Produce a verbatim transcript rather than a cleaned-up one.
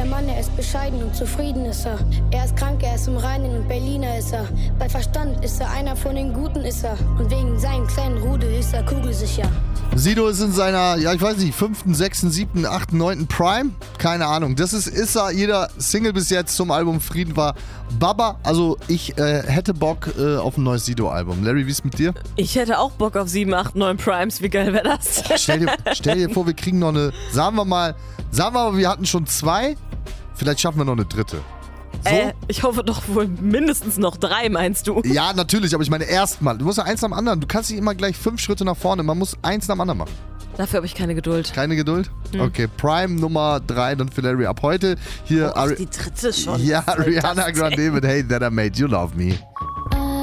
Der Mann, er ist bescheiden und zufrieden ist er. Er ist krank, er ist im Reinen und Berliner ist er. Bei Verstand ist er einer von den Guten ist er. Und wegen seinem kleinen Rudel ist er kugelsicher. Sido ist in seiner, ja ich weiß nicht, fünften, sechsten, siebten, achten, neunten Prime? Keine Ahnung. Das ist Issa, jeder Single bis jetzt zum Album Frieden war Baba. Also ich äh, hätte Bock äh, auf ein neues Sido-Album. Larry, wie ist mit dir? Ich hätte auch Bock auf sieben, acht, neun Primes. Wie geil wäre das? Oh, stell, dir, stell dir vor, wir kriegen noch eine, sagen wir mal, sagen wir mal, wir hatten schon zwei, vielleicht schaffen wir noch eine dritte. So? Äh, ich hoffe doch wohl mindestens noch drei, meinst du? Ja, natürlich, aber ich meine erstmal. Du musst ja eins nach dem anderen. Du kannst nicht immer gleich fünf Schritte nach vorne. Man muss eins nach dem anderen machen. Dafür habe ich keine Geduld. Keine Geduld? Hm. Okay, Prime Nummer drei dann für Larry ab heute. Hier oh, Ari- die dritte schon. Ja, Rihanna Grande mit Hey That I Made You Love Me.